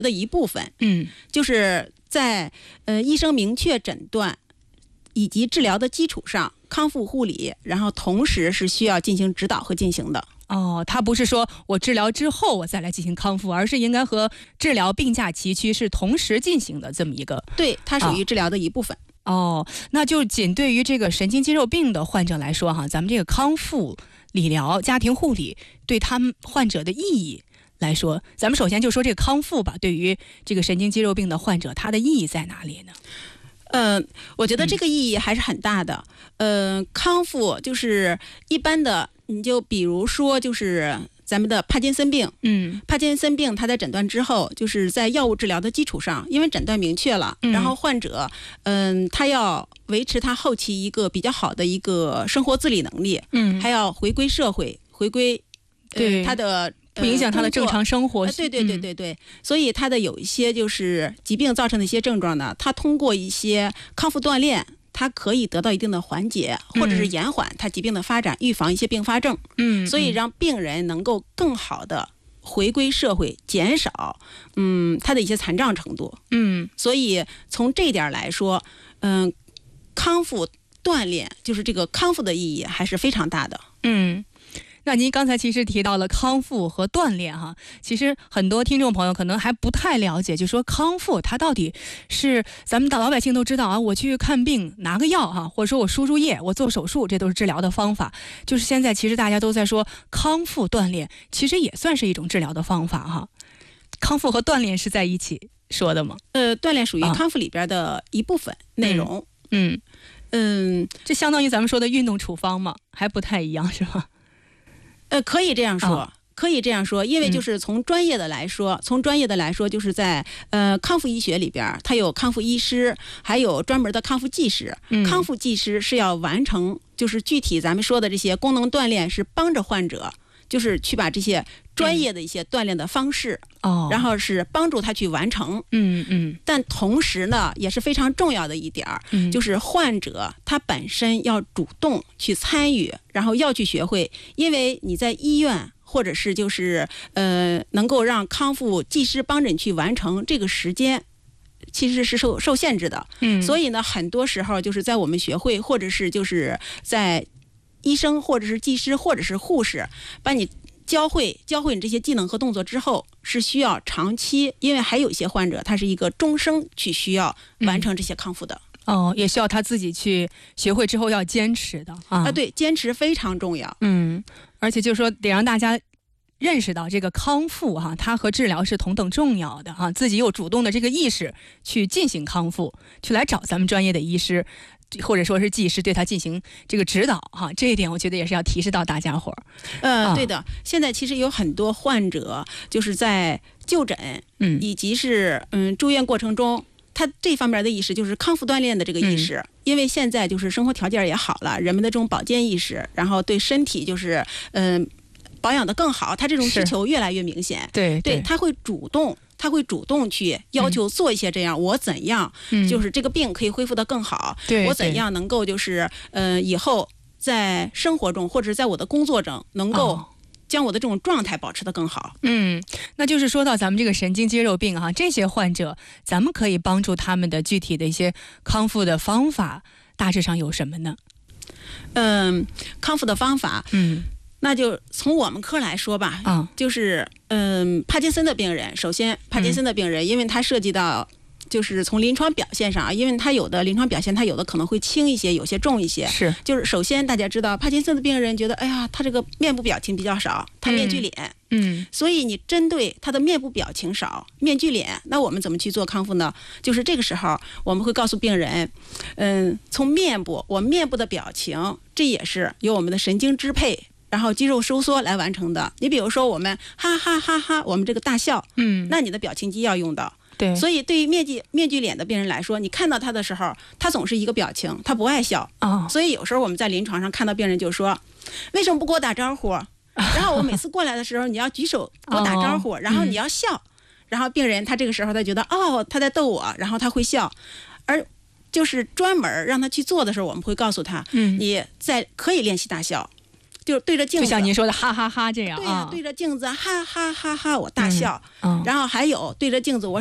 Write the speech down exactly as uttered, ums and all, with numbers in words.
的一部分。 嗯， 就是在呃医生明确诊断以及治疗的基础上，康复护理，然后同时是需要进行指导和进行的。 哦，它不是说我治疗之后我再来进行康复，而是应该和治疗并驾齐驱，是同时进行的这么一个。 对，它属于治疗的一部分。 哦，那就仅对于这个神经肌肉病的患者来说哈，咱们这个康复理疗、家庭护理对他们患者的意义来说，咱们首先就说这个康复吧。对于这个神经肌肉病的患者，它的意义在哪里呢？ 呃，我觉得这个意义还是很大的。嗯、呃，康复就是一般的，你就比如说就是咱们的帕金森病， 嗯， 帕金森病它在诊断之后，就是在药物治疗的基础上，因为诊断明确了， 嗯、 然后患者，嗯、呃，他要维持他后期一个比较好的一个生活自理能力， 嗯， 还要回归社会，回归， 对、 呃、他的。 不影响他的正常生活。 呃、对对对对对、嗯，所以他的有一些就是疾病造成的一些症状呢，他通过一些康复锻炼，他可以得到一定的缓解，或者是延缓他疾病的发展，预防一些并发症。 嗯， 所以让病人能够更好的回归社会，减少嗯他的一些残障程度。 嗯， 所以从这一点来说，嗯，康复锻炼就是这个康复的意义还是非常大的。 嗯。那您刚才其实提到了康复和锻炼哈，其实很多听众朋友可能还不太了解，就说康复它到底是咱们老百姓都知道啊，我去看病拿个药哈，或者说我输输液，我做手术，这都是治疗的方法。就是现在其实大家都在说康复锻炼，其实也算是一种治疗的方法哈。康复和锻炼是在一起说的吗？ 呃，锻炼属于康复里边的一部分内容。 嗯嗯， 这相当于咱们说的运动处方嘛，还不太一样是吧？ 呃，可以这样说、哦，可以这样说，因为就是从专业的来说，嗯、从专业的来说，就是在呃康复医学里边，它有康复医师，还有专门的康复技师。嗯、康复技师是要完成，就是具体咱们说的这些功能锻炼，是帮着患者，就是去把这些专业的一些锻炼的方式， 哦、嗯， 然后是帮助他去完成。 嗯嗯。 但同时呢，也是非常重要的一点，嗯、就是患者他本身要主动去参与，然后要去学会，因为你在医院或者是就是呃能够让康复技师帮着你去完成这个时间。其实是受受限制的，嗯，所以呢，很多时候就是在我们学会，或者是就是在医生或者是技师或者是护士把你教会教会你这些技能和动作之后，是需要长期，因为还有一些患者他是一个终生去需要完成这些康复的。 嗯、哦，也需要他自己去学会之后要坚持的啊。 啊，对，坚持非常重要。 嗯，而且就是说得让大家认识到这个康复哈、啊，它和治疗是同等重要的哈、啊，自己有主动的这个意识去进行康复，去来找咱们专业的医师或者说是技师对他进行这个指导哈、啊，这一点我觉得也是要提示到大家伙儿。 呃，啊、对的，现在其实有很多患者就是在就诊，嗯，以及是嗯住院过程中。他这方面的意识就是康复锻炼的这个意识、嗯，因为现在就是生活条件也好了，人们的这种保健意识，然后对身体就是嗯、呃、保养的更好，他这种需求越来越明显。 对对, 对，他会主动，他会主动去要求做一些这样，嗯、我怎样、嗯、就是这个病可以恢复的更好， 对， 我怎样能够就是呃以后在生活中或者在我的工作中能够、哦。将我的这种状态保持得更好。 嗯，那就是说到咱们这个神经肌肉病哈，这些患者，咱们可以帮助他们的具体的一些康复的方法，大致上有什么呢？ 嗯，康复的方法， 嗯， 那就从我们科来说吧， 啊， 就是嗯，帕金森的病人，首先帕金森的病人，嗯、因为他涉及到。就是从临床表现上啊，因为他有的临床表现，他有的可能会轻一些，有些重一些。 是，就是首先大家知道，帕金森的病人觉得，哎呀，他这个面部表情比较少，他面具脸， 嗯， 所以你针对他的面部表情少、面具脸，那我们怎么去做康复呢？就是这个时候，我们会告诉病人，嗯，从面部，我面部的表情，这也是由我们的神经支配。然后肌肉收缩来完成的。你比如说我们哈哈哈哈，我们这个大笑， 嗯， 那你的表情肌要用到。 对， 所以对于面具面具脸的病人来说，你看到他的时候，他总是一个表情，他不爱笑啊、哦。 所以有时候我们在临床上看到病人就说，为什么不给我打招呼？然后我每次过来的时候，你要举手给我打招呼，哦、然后你要笑、嗯，然后病人他这个时候他觉得哦他在逗我，然后他会笑，而就是专门让他去做的时候，我们会告诉他，嗯，你在可以练习大笑。 就是对着镜子， 就像您说的哈哈哈这样对呀、 啊， 对着镜子哈哈哈哈我大笑， 嗯嗯、 然后还有对着镜子我